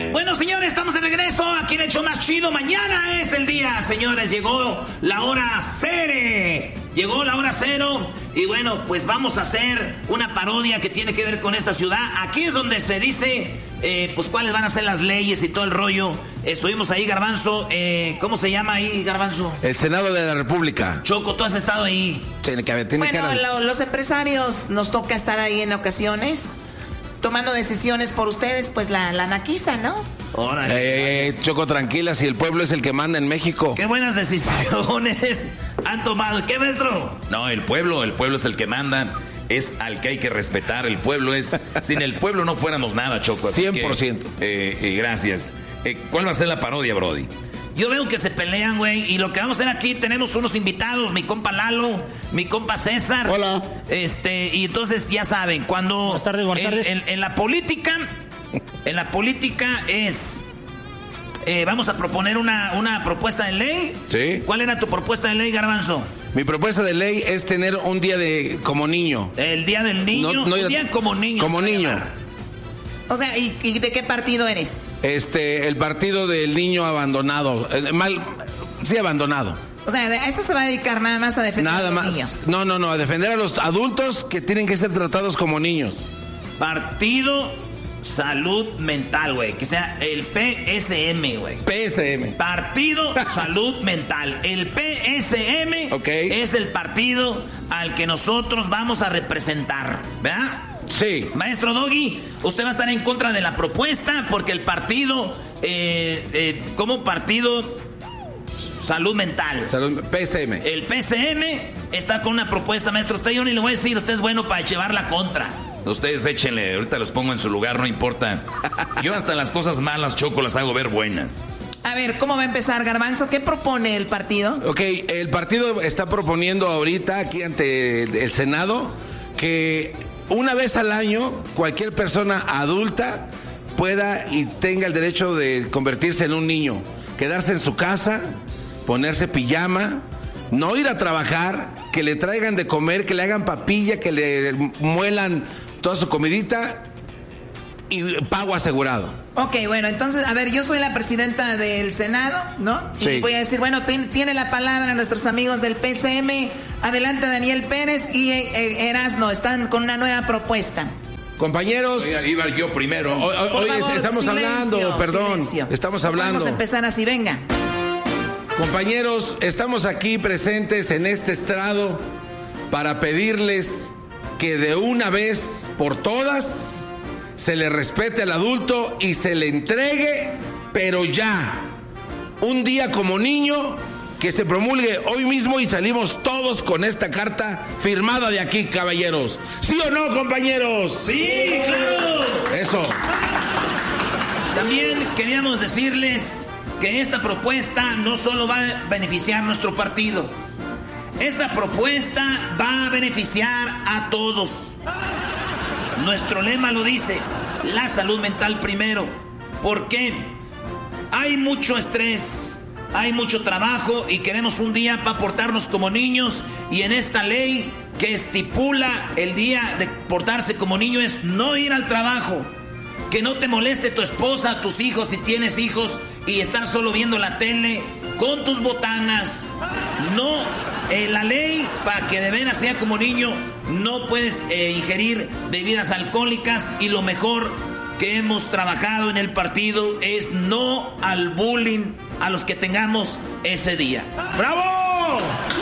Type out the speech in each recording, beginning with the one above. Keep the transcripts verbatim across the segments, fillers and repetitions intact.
Bueno, señores, estamos de regreso aquí en el show más chido. Mañana es el día, señores. Llegó la hora cero. Llegó la hora cero. Y bueno, pues vamos a hacer una parodia que tiene que ver con esta ciudad. Aquí es donde se dice, eh, pues cuáles van a ser las leyes y todo el rollo. Estuvimos ahí, Garbanzo. Eh, ¿Cómo se llama ahí, Garbanzo? El Senado de la República. Choco, tú has estado ahí. Tiene que haber, tiene bueno, que haber. Lo, los empresarios nos toca estar ahí en ocasiones, tomando decisiones por ustedes, pues la, la naquiza, ¿no? Órale. Eh, eh, Choco, tranquila, si el pueblo es el que manda en México. Qué buenas decisiones han tomado. ¿Qué, maestro? No, el pueblo, el pueblo es el que manda. Es al que hay que respetar. El pueblo es... Sin el pueblo no fuéramos nada, Choco. cien por ciento. Que, eh, eh, gracias. Eh, ¿Cuál va a ser la parodia, Brody? Yo veo que se pelean, güey, y lo que vamos a hacer aquí, tenemos unos invitados, mi compa Lalo, mi compa César. Hola. Este, y entonces ya saben, cuando... Buenas tardes, buenas en, tardes. En, en la política, en la política es... Eh, vamos a proponer una, una propuesta de ley. Sí. ¿Cuál era tu propuesta de ley, Garbanzo? Mi propuesta de ley es tener un día de como niño. El día del niño, No, no, un día como niño. Como niño. O sea, ¿y, ¿y de qué partido eres? Este, el partido del niño abandonado. Eh, mal, sí, abandonado. O sea, a eso se va a dedicar nada más a defender Nada a los más. niños. No, no, no, a defender a los adultos que tienen que ser tratados como niños. Partido Salud Mental, güey. Que sea el P S M, güey. P S M. Partido Salud Mental. El P S M okay. Es el partido al que nosotros vamos a representar, ¿verdad? Sí. Maestro Doggy, usted va a estar en contra de la propuesta porque el partido, eh, eh, como partido Salud Mental. Salud, P S M. El P S M está con una propuesta, maestro. Usted yo ni le voy a decir, usted es bueno para llevar la contra. Ustedes échenle, ahorita los pongo en su lugar, no importa. Yo hasta las cosas malas, Choco, las hago ver buenas. A ver, ¿cómo va a empezar, Garbanzo? ¿Qué propone el partido? Ok, el partido está proponiendo ahorita aquí ante el Senado que una vez al año cualquier persona adulta pueda y tenga el derecho de convertirse en un niño, quedarse en su casa, ponerse pijama, no ir a trabajar, que le traigan de comer, que le hagan papilla, que le muelan toda su comidita y pago asegurado. Ok, bueno, entonces, a ver, yo soy la presidenta del Senado, ¿no? Sí. Y voy a decir, bueno, t- tiene la palabra nuestros amigos del P S M. Adelante, Daniel Pérez y eh, Erasno, están con una nueva propuesta. Compañeros, Oiga, iba yo primero. hoy, hoy- Por hoy favor, estamos silencio, hablando, perdón, silencio. estamos No hablando. Vamos a empezar así, venga. Compañeros, estamos aquí presentes en este estrado para pedirles que de una vez por todas se le respete al adulto y se le entregue, pero ya, un día como niño, que se promulgue hoy mismo y salimos todos con esta carta firmada de aquí, caballeros. ¿Sí o no, compañeros? Sí, claro. Eso. También queríamos decirles que esta propuesta no solo va a beneficiar a nuestro partido, esta propuesta va a beneficiar a todos. Nuestro lema lo dice, la salud mental primero. ¿Por qué? Hay mucho estrés, hay mucho trabajo y queremos un día para portarnos como niños, y en esta ley que estipula el día de portarse como niño es no ir al trabajo. Que no te moleste tu esposa, tus hijos, si tienes hijos, y estar solo viendo la tele con tus botanas. No, eh, la ley, para que de veras sea como niño, no puedes eh, ingerir bebidas alcohólicas, y lo mejor que hemos trabajado en el partido es no al bullying a los que tengamos ese día. ¡Bravo!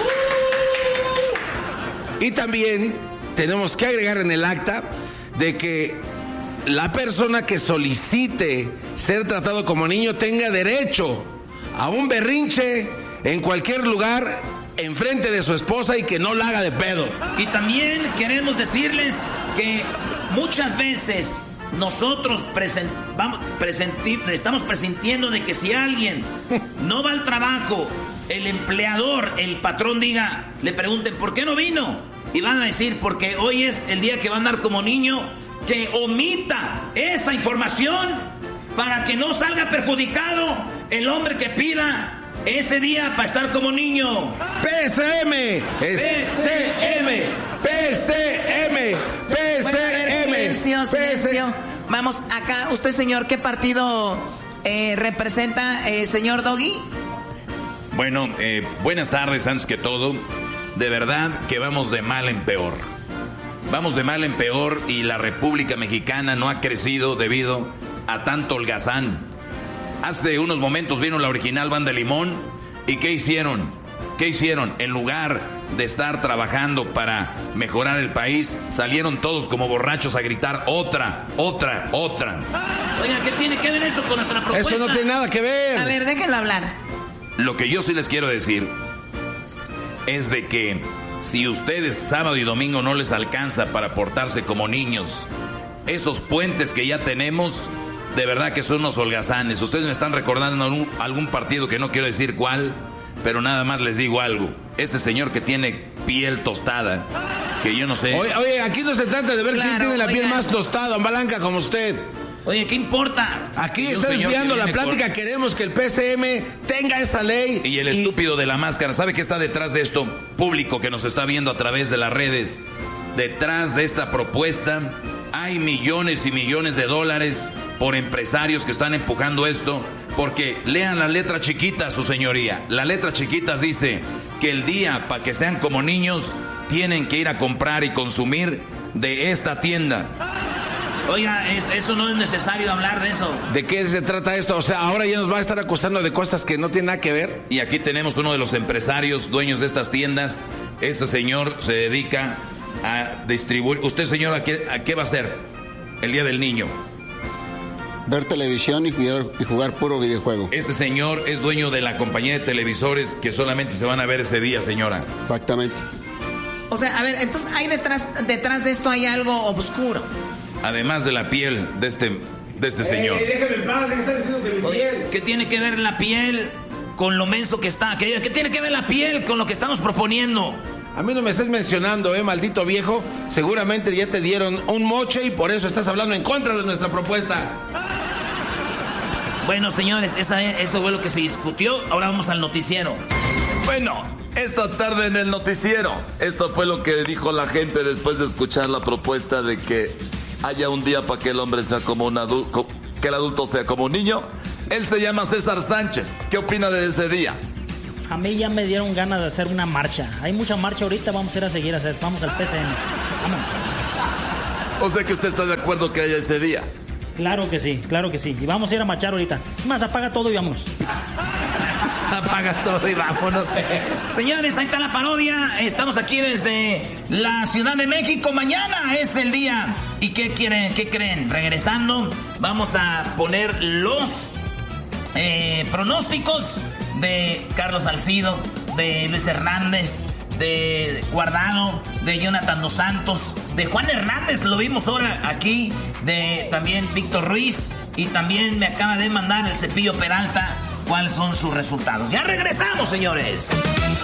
Y también tenemos que agregar en el acta de que la persona que solicite ser tratado como niño tenga derecho a un berrinche en cualquier lugar enfrente de su esposa y que no la haga de pedo. Y también queremos decirles que muchas veces nosotros present, vamos, presenti, estamos presintiendo de que si alguien no va al trabajo, el empleador, el patrón diga, le pregunten, ¿por qué no vino? Y van a decir, porque hoy es el día que va a andar como niño, que omita esa información para que no salga perjudicado el hombre que pida ese día para estar como niño. P S M, es P C M, P C M, P C M, Bueno, a ver, silencio, P C M. silencio. Vamos acá, usted señor, ¿qué partido eh, representa, eh, señor Doggy? Bueno, eh, buenas tardes, antes que todo. De verdad que vamos de mal en peor. Vamos de mal en peor y la República Mexicana no ha crecido debido a tanto holgazán. Hace unos momentos vino la original Banda Limón y ¿qué hicieron? ¿Qué hicieron? En lugar de estar trabajando para mejorar el país, salieron todos como borrachos a gritar otra, otra, otra. Oiga, ¿qué tiene que ver eso con nuestra propuesta? Eso no tiene nada que ver. A ver, déjenlo hablar. Lo que yo sí les quiero decir es de que si ustedes sábado y domingo no les alcanza para portarse como niños, esos puentes que ya tenemos, de verdad que son unos holgazanes. Ustedes me están recordando algún, algún partido que no quiero decir cuál, pero nada más les digo algo. Este señor que tiene piel tostada, que yo no sé... Oye, oye aquí no se trata de ver Claro, quién tiene la piel oiga. más tostada, blanca como usted. Oye, ¿qué importa? Aquí Y un está señor desviando que la viene plática. con- Queremos que el P C M tenga esa ley. Y el estúpido de la máscara, ¿sabe qué está detrás de esto? Público que nos está viendo a través de las redes. Detrás de esta propuesta hay millones y millones de dólares por empresarios que están empujando esto. Porque lean la letra chiquita, su señoría. La letra chiquita dice que el día para que sean como niños tienen que ir a comprar y consumir de esta tienda. Oiga, es, eso no es necesario hablar de eso. ¿De qué se trata esto? O sea, ahora ya nos va a estar acusando de cosas que no tienen nada que ver. Y aquí tenemos uno de los empresarios, dueños de estas tiendas. Este señor se dedica a distribuir. ¿Usted, señor, a qué, a qué va a hacer el Día del Niño? Ver televisión y jugar, y jugar puro videojuego. Este señor es dueño de la compañía de televisores que solamente se van a ver ese día, señora. Exactamente. O sea, a ver, entonces hay detrás, detrás de esto hay algo oscuro. Además de la piel de este, de este señor. déjame en paz, ¿qué está diciendo que mi Oye, ¿qué tiene que ver la piel con lo menso que está? ¿Qué, qué tiene que ver la piel con lo que estamos proponiendo? A mí no me estés mencionando, eh, maldito viejo. Seguramente ya te dieron un moche y por eso estás hablando en contra de nuestra propuesta. Bueno, señores, esa, eso fue lo que se discutió. Ahora vamos al noticiero. Bueno, esta tarde en el noticiero, esto fue lo que dijo la gente después de escuchar la propuesta de que haya un día para que el hombre sea como un adulto, que el adulto sea como un niño. Él se llama César Sánchez. ¿Qué opina de ese día? A mí ya me dieron ganas de hacer una marcha. Hay mucha marcha ahorita, vamos a ir a seguir a hacer. Vamos al P C M. Vámonos. O sea que usted está de acuerdo que haya ese día. Claro que sí, claro que sí. Y vamos a ir a marchar ahorita. Es más, apaga todo y vámonos. Apaga todo y vámonos. Señores, ahí está la parodia. Estamos aquí desde la Ciudad de México. Mañana es el día. ¿Y qué quieren? ¿Qué creen? Regresando, vamos a poner los eh, pronósticos de Carlos Salcido, de Luis Hernández, de Guardado, de Jonathan Dos Santos, de Juan Hernández, lo vimos ahora aquí, de también Víctor Ruiz, y también me acaba de mandar el Cepillo Peralta cuáles son sus resultados. Ya regresamos, señores.